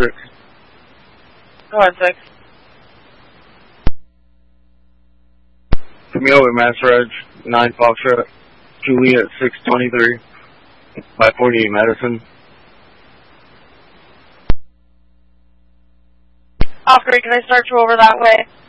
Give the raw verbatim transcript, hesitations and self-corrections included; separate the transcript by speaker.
Speaker 1: Matrix.
Speaker 2: Go ahead, six.
Speaker 1: Camille with Master Edge, nine Foxtrot, Julie at six twenty-three, five forty-eight Madison.
Speaker 2: Oscar, can I start you over that way?